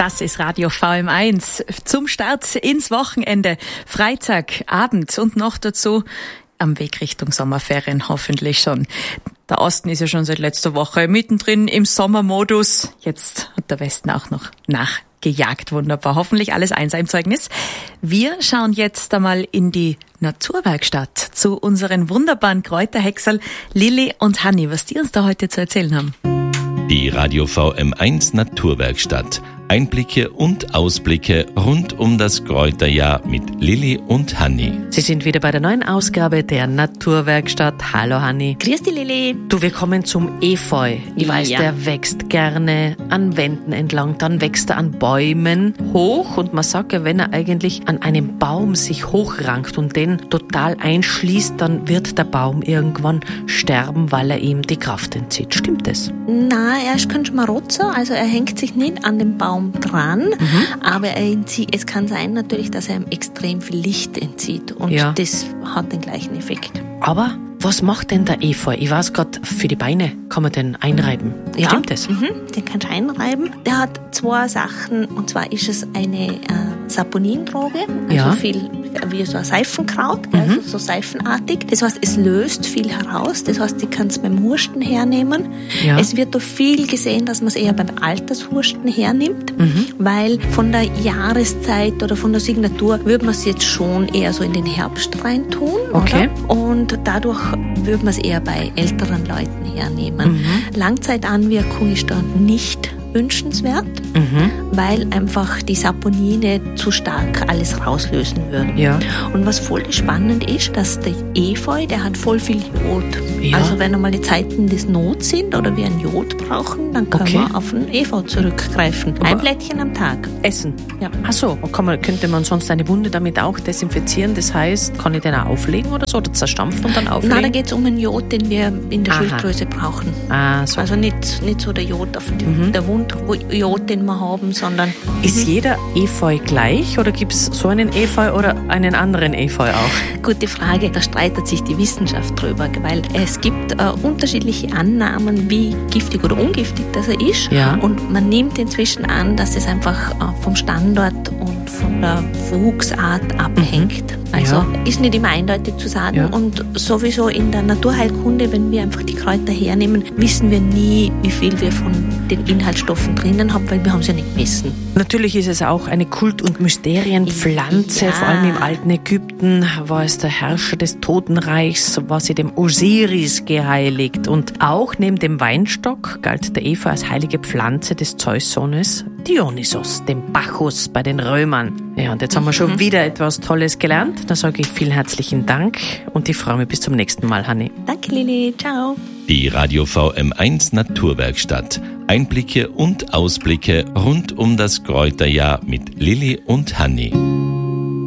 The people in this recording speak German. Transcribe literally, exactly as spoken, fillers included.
Das ist Radio V M eins zum Start ins Wochenende, Freitagabend und noch dazu am Weg Richtung Sommerferien hoffentlich schon. Der Osten ist ja schon seit letzter Woche mittendrin im Sommermodus. Jetzt hat der Westen auch noch nachgejagt. Wunderbar. Hoffentlich alles Einser im Zeugnis. Wir schauen jetzt einmal in die Naturwerkstatt zu unseren wunderbaren Kräuterhexerl Lilly und Hanni, was die uns da heute zu erzählen haben. Die Radio V M eins Naturwerkstatt. Einblicke und Ausblicke rund um das Kräuterjahr mit Lilly und Hanni. Sie sind wieder bei der neuen Ausgabe der Naturwerkstatt. Hallo Hanni. Grüß dich Lilly. Du, wir kommen zum Efeu. Ich weiß, Ja. der wächst gerne an Wänden entlang, dann wächst er an Bäumen hoch und man sagt ja, wenn er eigentlich an einem Baum sich hochrankt und den total einschließt, dann wird der Baum irgendwann sterben, weil er ihm die Kraft entzieht. Stimmt das? Na, er ist kein Schmarotzer, also er hängt sich nicht an dem Baum dran, mhm. aber er entzieht, es kann sein natürlich, dass er ihm extrem viel Licht entzieht und Ja. das hat den gleichen Effekt. Aber was macht denn der Efeu? Ich weiß gerade, für die Beine kann man den einreiben. Ja. Stimmt das? Mhm, den kannst du einreiben. Der hat zwei Sachen, und zwar ist es eine äh, Saponindroge, also Ja. viel wie so ein Seifenkraut, mhm. also so seifenartig. Das heißt, es löst viel heraus, das heißt, die kannst du beim Husten hernehmen. Ja. Es wird da viel gesehen, dass man es eher beim Altershusten hernimmt, Mhm. weil von der Jahreszeit oder von der Signatur würde man es jetzt schon eher so in den Herbst reintun. Okay. Oder? Und dadurch würde man es eher bei älteren Leuten hernehmen. Mhm. Langzeitanwirkung ist da nicht wünschenswert, Mhm. weil einfach die Saponine zu stark alles rauslösen würden. Ja. Und was voll spannend ist, dass der Efeu, der hat voll viel Jod. Ja. Also wenn einmal die Zeiten des Not sind oder wir ein Jod brauchen, dann können Okay. wir auf den Efeu zurückgreifen. Aber- Ein Blättchen am Tag. Essen. Ja. Ach so, und kann man, könnte man sonst eine Wunde damit auch desinfizieren? Das heißt, kann ich den auch auflegen oder so? Oder zerstampfen und dann auflegen? Na, da geht es um einen Jod, den wir in der Aha. Schilddrüse brauchen. Ah, so. Also nicht, nicht so der Jod auf die, Mhm. der Wund, wo Jod, den wir haben, sondern Ist jeder Efeu gleich oder gibt es so einen Efeu oder einen anderen Efeu auch? gute Frage, da streitet sich die Wissenschaft drüber, weil es gibt äh, unterschiedliche Annahmen, wie giftig oder ungiftig das er ist. Ja. Und man nimmt inzwischen an, dass es einfach äh, vom Standort und von der Wuchsart abhängt. Also Ja. ist nicht immer eindeutig zu sagen. Ja. Und sowieso in der Naturheilkunde, wenn wir einfach die Kräuter hernehmen, wissen wir nie, wie viel wir von den Inhaltsstoffen drinnen haben, weil wir haben es ja nicht gemessen. Natürlich ist es auch eine Kult- und Mysterienpflanze. Ja. Vor allem im alten Ägypten war es der Herrscher des Totenreichs, war sie dem Osiris geheiligt. Und auch neben dem Weinstock galt der Efeu als heilige Pflanze des Zeussohnes Dionysos, dem Bacchus bei den Römern. Ja, und jetzt haben wir schon wieder etwas Tolles gelernt. Da sage ich vielen herzlichen Dank und ich freue mich bis zum nächsten Mal, Hanni. Danke Lili, ciao. Die Radio V M eins Naturwerkstatt. Einblicke und Ausblicke rund um das Kräuterjahr mit Lilly und Hanni.